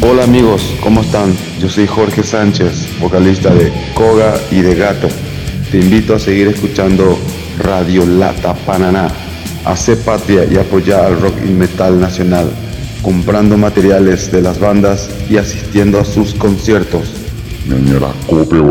Hola amigos, ¿cómo están? Yo soy Jorge Sánchez, vocalista de Koga y de Gato. Te invito a seguir escuchando Radio Lata Pananá. Hace patria y apoya al rock y metal nacional, comprando materiales de las bandas y asistiendo a sus conciertos. Ñañara, cope,